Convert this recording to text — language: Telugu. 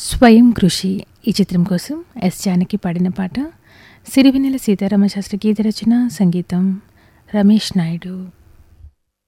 స్వయం కృషి ఈ చిత్రం కోసం ఎస్ జానకి పాడిన పాట సిరివెన్నెల సీతారామశాస్త్రి గీత రచన, సంగీతం రమేష్ నాయుడు.